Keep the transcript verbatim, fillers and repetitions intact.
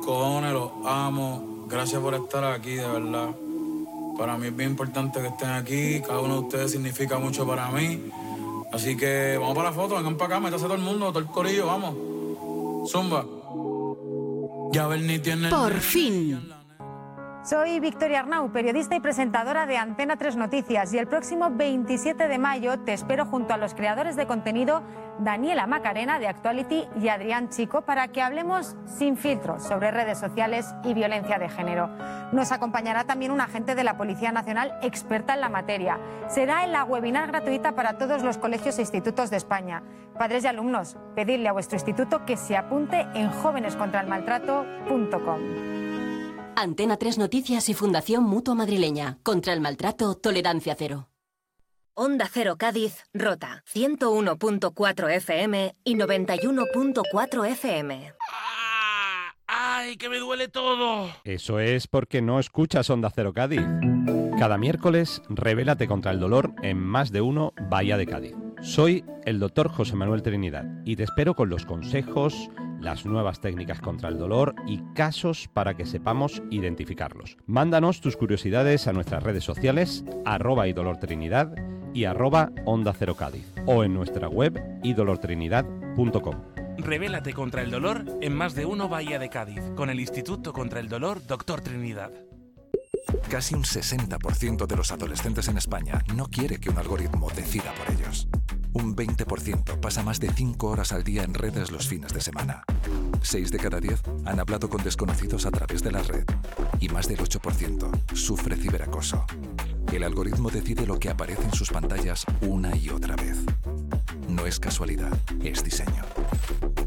cojones, los amo. Gracias por estar aquí, de verdad. Para mí es bien importante que estén aquí. Cada uno de ustedes significa mucho para mí. Así que vamos para la foto, vengan para acá, métase todo el mundo, todo el corillo, vamos. Zumba. Ya ver ni tiene. Por fin. Soy Victoria Arnau, periodista y presentadora de Antena tres Noticias, y el próximo veintisiete de mayo te espero junto a los creadores de contenido Daniela Macarena de Actuality y Adrián Chico para que hablemos sin filtros sobre redes sociales y violencia de género. Nos acompañará también un agente de la Policía Nacional experta en la materia. Será en la webinar gratuita para todos los colegios e institutos de España. Padres y alumnos, pedidle a vuestro instituto que se apunte en jóvenes contra el maltrato punto com. Antena tres Noticias y Fundación Mutua Madrileña. Contra el maltrato, tolerancia cero. Onda Cero Cádiz, Rota, ciento uno punto cuatro F M y noventa y uno punto cuatro F M. ¡Ah! ¡Ay, que me duele todo! Eso es porque no escuchas Onda Cero Cádiz. Cada miércoles, revélate contra el dolor en Más de Uno Bahía de Cádiz. Soy el doctor José Manuel Trinidad y te espero con los consejos, las nuevas técnicas contra el dolor y casos para que sepamos identificarlos. Mándanos tus curiosidades a nuestras redes sociales, arroba idolortrinidad y arroba Onda Cero Cádiz, o en nuestra web idolortrinidad punto com. Revélate contra el dolor en Más de Uno Bahía de Cádiz, con el Instituto contra el Dolor Doctor Trinidad. Casi un sesenta por ciento de los adolescentes en España no quiere que un algoritmo decida por ellos. Un veinte por ciento pasa más de cinco horas al día en redes los fines de semana. seis de cada diez han hablado con desconocidos a través de la red. Y más del ocho por ciento sufre ciberacoso. El algoritmo decide lo que aparece en sus pantallas una y otra vez. No es casualidad, es diseño.